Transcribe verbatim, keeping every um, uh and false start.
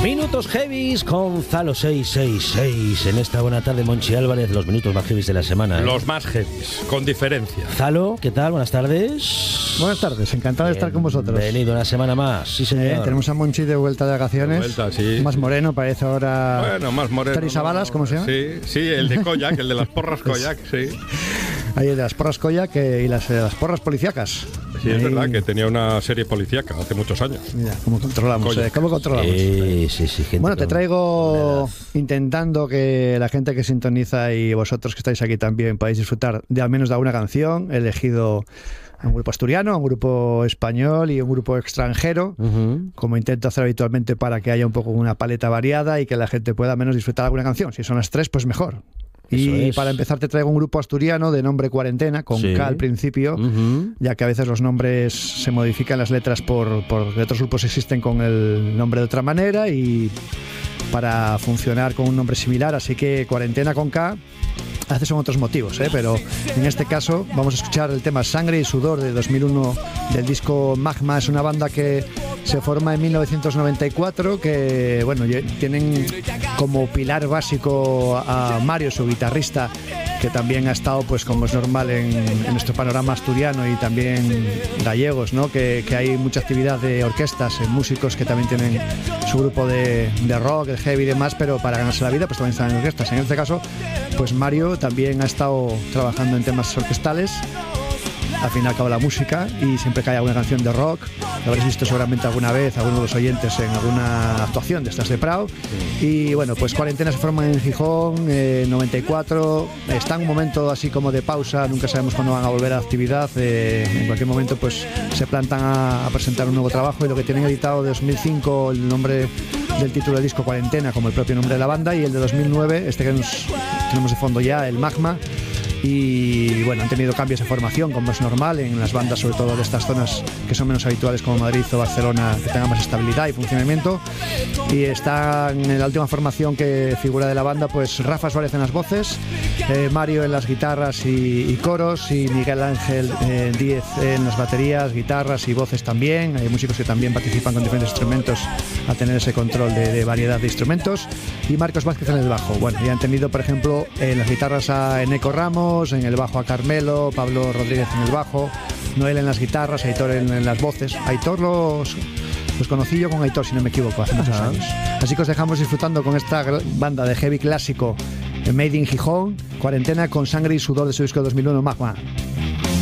Minutos heavies con Zalo seis seis seis. En esta buena tarde, Monchi Álvarez, los minutos más heavies de la semana, ¿eh? Los más heavies, con diferencia. Zalo, ¿qué tal? Buenas tardes. Buenas tardes, encantado de estar con vosotros. Bienvenido una semana más. Sí, señor. Eh, tenemos a Monchi de vuelta de vacaciones. De vuelta, sí. Más moreno, parece ahora. Bueno, más moreno. Terry Savalas, ¿cómo se llama? Sí, sí, el de Koyak, el de las porras Koyak, sí. Ahí de las porras Koyak y las, las porras policíacas. Sí, es Ahí. verdad que tenía una serie policíaca hace muchos años. Mira, cómo controlamos, eh, cómo controlamos. Sí, sí, sí, gente. Bueno, te con- traigo intentando que la gente que sintoniza y vosotros que estáis aquí también podáis disfrutar de al menos de alguna canción. He elegido a un grupo asturiano, a un grupo español y un grupo extranjero, Ujú. como intento hacer habitualmente para que haya un poco una paleta variada y que la gente pueda al menos disfrutar alguna canción. Si son las tres, pues mejor. Y Eso es. para empezar te traigo un grupo asturiano de nombre Cuarentena, con Sí. K al principio, Ujú. ya que a veces los nombres se modifican las letras por, por otros grupos existen con el nombre de otra manera y para funcionar con un nombre similar, así que Cuarentena con K. A veces son otros motivos, ¿eh? Pero en este caso vamos a escuchar el tema Sangre y Sudor de dos mil uno del disco Magma. Es una banda que se forma en mil novecientos noventa y cuatro, que bueno, ye- tienen como pilar básico a Mario, su guitarrista, que también ha estado, pues como es normal en, en nuestro panorama asturiano y también gallegos, ¿no? Que, que hay mucha actividad de orquestas, eh, músicos que también tienen su grupo de, de rock, de heavy y demás, pero para ganarse la vida pues también están en orquestas. En este caso, pues Mario también ha estado trabajando en temas orquestales. Al fin y al cabo la música, y siempre que hay alguna canción de rock, lo habréis visto seguramente alguna vez, algunos de los oyentes en alguna actuación de estas de Prado. Y bueno, pues Cuarentena se forma en Gijón, eh, noventa y cuatro, está en un momento así como de pausa, nunca sabemos cuándo van a volver a la actividad, eh, en cualquier momento pues se plantan a, a presentar un nuevo trabajo, y lo que tienen editado de dos mil cinco, el nombre del título del disco Cuarentena, como el propio nombre de la banda, y el de dos mil nueve, este que nos tenemos de fondo ya, el Magma. Y bueno, han tenido cambios de formación, como es normal en las bandas, sobre todo de estas zonas que son menos habituales como Madrid o Barcelona, que tengan más estabilidad y funcionamiento. Y están en la última formación que figura de la banda, pues Rafa Suárez en las voces, eh, Mario en las guitarras y, y coros, y Miguel Ángel eh, Díez en las baterías, guitarras y voces también. Hay músicos que también participan con diferentes instrumentos a tener ese control de, de variedad de instrumentos. Y Marcos Vázquez en el bajo. Bueno, y han tenido, por ejemplo, en las guitarras a Eneco Ramos, en el bajo a Carmelo, Pablo Rodríguez en el bajo, Noel en las guitarras, Aitor en, en las voces. Aitor los, los conocí yo con Aitor, si no me equivoco, hace muchos Ajá. años. Así que os dejamos disfrutando con esta gr- banda de heavy clásico, Made in Gijón, Cuarentena con Sangre y Sudor de su disco de dos mil uno, Magma.